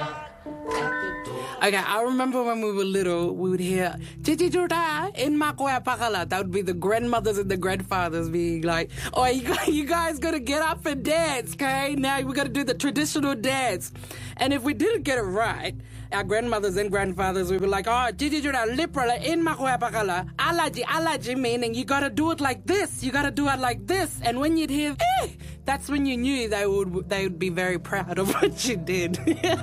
Okay, I remember when we were little, we would hear "Chichi Chuta in Makoya Pakala." That would be the grandmothers and the grandfathers being like, "Oh, you guys gotta get up and dance, okay? Now we gotta do the traditional dance." And if we didn't get it right, our grandmothers and grandfathers would be like, "Oh, Chichi Chuta liprala in Makoya Pakala, alaji," meaning you gotta do it like this, you gotta do it like this. And when you'd hear, that's when you knew they would be very proud of what you did.